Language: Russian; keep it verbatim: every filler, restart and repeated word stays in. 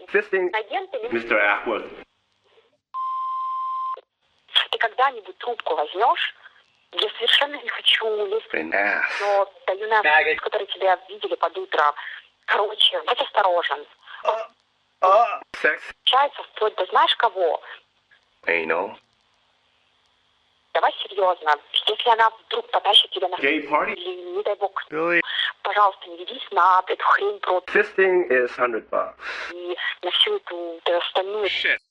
Fisting, агент или... мистер Ashworth. Ты когда-нибудь трубку возьмешь? Я совершенно не хочу лезть, An ass. но даю на которые тебя видели под утро. Короче, будь осторожен. Sex, Получается вплоть до знаешь кого? anal, Давай серьезно. Если она вдруг потащит тебя на... gay party. Или, не дай бог, Billy. пожалуйста, не ведись на эту хрень про... Fisting is hundred bucks. И на всю эту, эту остальную... Shit.